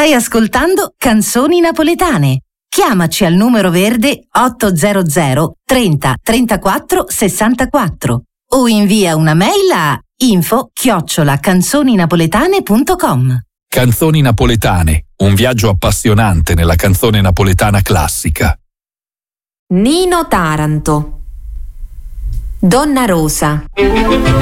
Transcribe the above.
Stai ascoltando Canzoni Napoletane. Chiamaci al numero verde 800 30 34 64 o invia una mail a info@canzoninapoletane.com. Canzoni Napoletane, un viaggio appassionante nella canzone napoletana classica. Nino Taranto. Donna Rosa.